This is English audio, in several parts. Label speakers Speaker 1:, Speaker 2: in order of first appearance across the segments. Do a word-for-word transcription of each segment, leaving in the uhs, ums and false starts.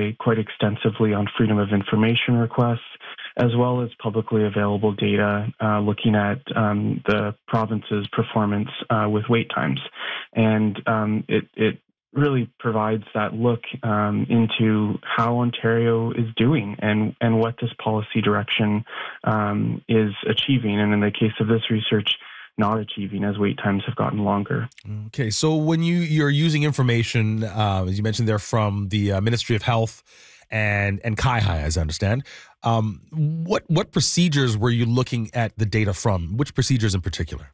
Speaker 1: rely quite extensively on freedom of information requests, as well as publicly available data uh, looking at um, the province's performance uh, with wait times. And um, it, it really provides that look um, into how Ontario is doing and, and what this policy direction um, is achieving. And in the case of this research, not achieving as wait times have gotten longer.
Speaker 2: Okay, so when you, you're using information, uh, as you mentioned there, from the uh, Ministry of Health and and CIHI, as I understand, um, what what procedures were you looking at the data from? Which procedures in particular?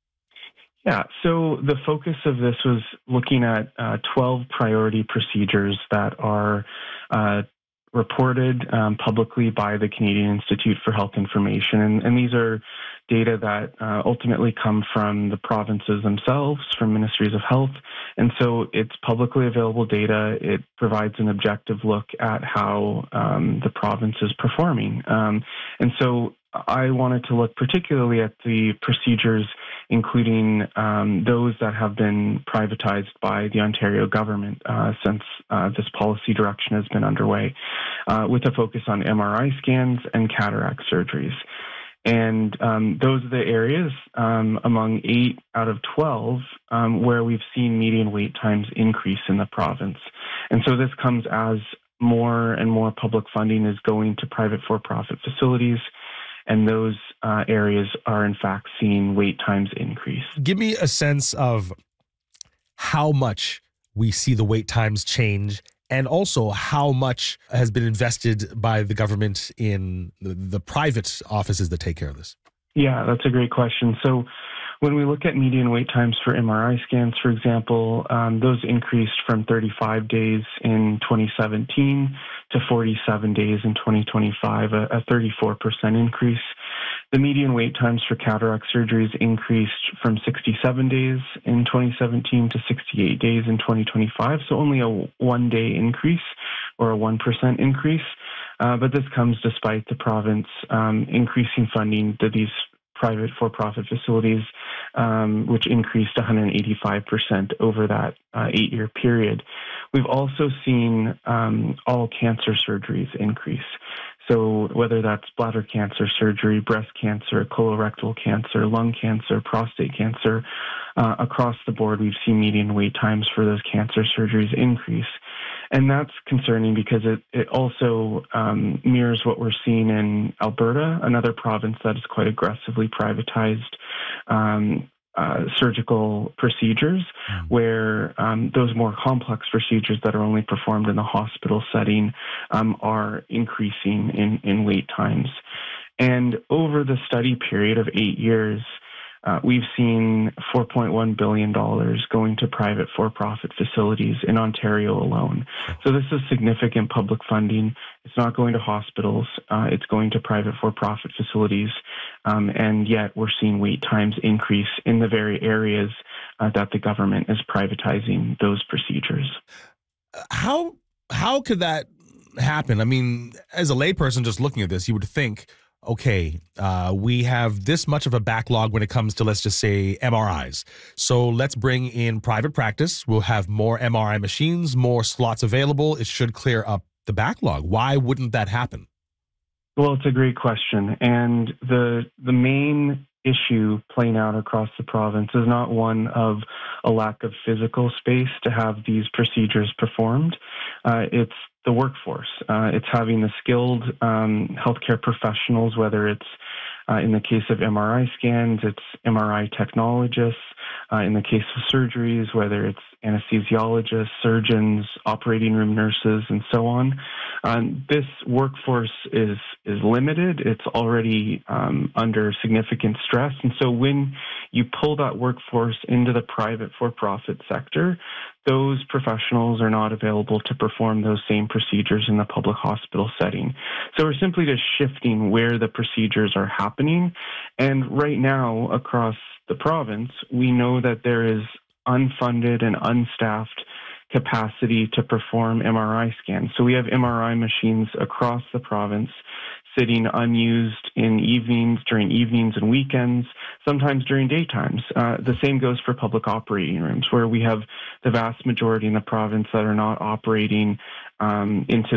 Speaker 1: Yeah, so the focus of this was looking at uh, twelve priority procedures that are uh, reported um, publicly by the Canadian Institute for Health Information. And, and these are data that uh, ultimately come from the provinces themselves, from ministries of health. And so it's publicly available data. It provides an objective look at how um, the province is performing. Um, and so I wanted to look particularly at the procedures, including um, those that have been privatized by the Ontario government uh, since uh, this policy direction has been underway, uh, with a focus on M R I scans and cataract surgeries. And um, those are the areas um, among eight out of twelve um, where we've seen median wait times increase in the province. And so this comes as more and more public funding is going to private for-profit facilities, and those uh, areas are in fact seeing wait times increase.
Speaker 2: Give me a sense of how much we see the wait times change, and also how much has been invested by the government in the, the private offices that take care of this.
Speaker 1: Yeah, that's a great question. So when we look at median wait times for M R I scans, for example, um, those increased from thirty-five days in twenty seventeen to forty-seven days in twenty twenty-five, a, a thirty-four percent increase. The median wait times for cataract surgeries increased from sixty-seven days in twenty seventeen to sixty-eight days in twenty twenty-five, so only a one-day increase or a one percent increase. Uh, but this comes despite the province um, increasing funding to these private for-profit facilities, um, which increased one hundred eighty-five percent over that uh, eight-year period. We've also seen um, all cancer surgeries increase. So whether that's bladder cancer surgery, breast cancer, colorectal cancer, lung cancer, prostate cancer, uh, across the board, we've seen median wait times for those cancer surgeries increase. And that's concerning because it, it also um, mirrors what we're seeing in Alberta, another province that is quite aggressively privatized um, uh, surgical procedures, where um, those more complex procedures that are only performed in the hospital setting um, are increasing in, in wait times. And over the study period of eight years, Uh, we've seen four point one billion dollars going to private for-profit facilities in Ontario alone. So this is significant public funding. It's not going to hospitals. Uh, it's going to private for-profit facilities. Um, and yet we're seeing wait times increase in the very areas uh, that the government is privatizing those procedures.
Speaker 2: How, how could that happen? I mean, as a layperson just looking at this, you would think, okay, uh, we have this much of a backlog when it comes to, let's just say, M R Is. So let's bring in private practice. We'll have more M R I machines, more slots available. It should clear up the backlog. Why wouldn't that happen?
Speaker 1: Well, it's a great question. And the the main issue playing out across the province is not one of a lack of physical space to have these procedures performed. Uh, it's the workforce. Uh, it's having the skilled um, healthcare professionals, whether it's uh, in the case of M R I scans, it's M R I technologists. Uh, in the case of surgeries, whether it's anesthesiologists, surgeons, operating room nurses, and so on. Um, this workforce is is limited. It's already um, under significant stress. And so when you pull that workforce into the private for-profit sector, those professionals are not available to perform those same procedures in the public hospital setting. So we're simply just shifting where the procedures are happening. And right now, across the province, we know that there is unfunded and unstaffed capacity to perform M R I scans. So we have M R I machines across the province sitting unused in evenings, during evenings and weekends, sometimes during daytimes. Uh, the same goes for public operating rooms, where we have the vast majority in the province that are not operating um, into